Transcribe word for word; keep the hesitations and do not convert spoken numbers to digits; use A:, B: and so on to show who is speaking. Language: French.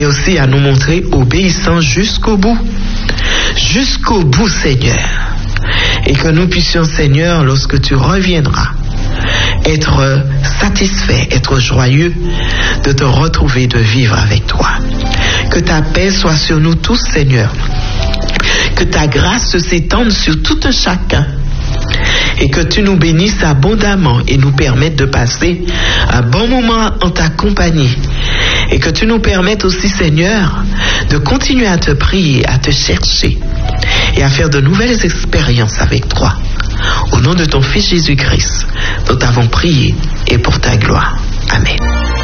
A: et aussi à nous montrer obéissants jusqu'au bout. Jusqu'au bout, Seigneur. Et que nous puissions, Seigneur, lorsque tu reviendras, être satisfait, être joyeux de te retrouver, de vivre avec toi. Que ta paix soit sur nous tous, Seigneur. Que ta grâce s'étende sur tout un chacun. Et que tu nous bénisses abondamment et nous permettes de passer un bon moment en ta compagnie. Et que tu nous permettes aussi, Seigneur, de continuer à te prier, à te chercher et à faire de nouvelles expériences avec toi. Au nom de ton Fils Jésus-Christ, nous t'avons prié et pour ta gloire. Amen.